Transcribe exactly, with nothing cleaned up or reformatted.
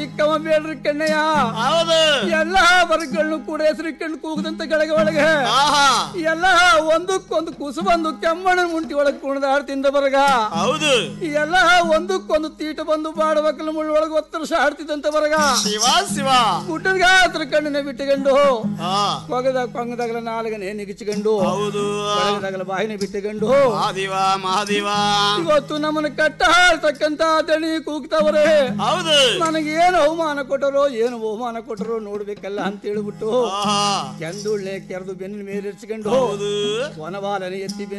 ಚಿಕ್ಕವ ಬೇಡ್ರಿ ಕಣ್ಣಯ್ಯ ಹೌದು ಎಲ್ಲಾ ವರ್ಗಗಳನ್ನು ಕೂಡ ಹೆಸರಿಕೊಂಡು ಕೂಗದಂತ ಗಳಿಗೆ ಒಳಗೆ ಎಲ್ಲ ಒಂದಕ್ಕೊಂದು ಕುಸು ಬಂದು ಕೆಮ್ಮಣ್ಣ ಮುಂಟಿ ಒಳಗೆ ಕುಣಿದಾಡ್ತಿಂದ ಬರಗ ಹೌದು ಎಲ್ಲ ಒಂದಕ್ಕೊಂದು ತೀಟ ಬಂದು ಬಾಡವಕ್ಕಲು ಮುಳ್ಳು ಒಳಗೆ ಒತ್ತರಿಸ ಆಡ್ತಿದ್ದಂತ ಬರಗ ಶಿವ ಶಿವ ಕುಟರ್ಗ ಹತ್ರ ಕಣ್ಣನೆ ಬಿಟ್ಟುಕೊಂಡು ಕೊಗದ ಕೊಂಗದಾಗಲ ನಾಲ್ಗನೆ ನಿಗಿಸಿಕೊಂಡು ಹೌದು ಕೊಳಗದಾಗಲ ಬಾಯಿನ ಬಿಟ್ಟುಕೊಂಡು ಮಹಾದೇವ ಮಹಾದೇವ ಇವತ್ತು ನಮ್ಮನ್ನ ಕಟ್ಟ ಹಾಳ್ತಕ್ಕಂತ ದಣಿ ಕೂಗ್ತಾವ್ರೆ ಹೌದು ನನಗೆ ಏನು ಅವಮಾನ ಕೊಟ್ಟರೋ ಏನು ಅವಮಾನ ಕೊಟ್ಟರೋ ನೋಡ್ಬೇಕಲ್ಲ ಅಂತ ಹೇಳ್ಬಿಟ್ಟು ಕೆಂದುಳ್ಳೆ ಕೆರೆದು ಬೆನ್ನಿನ ಮೇಲೆ ಇರಿಸಿಕೊಂಡು ಹೌದು ವನವಾಲನೆ ಎತ್ತಿ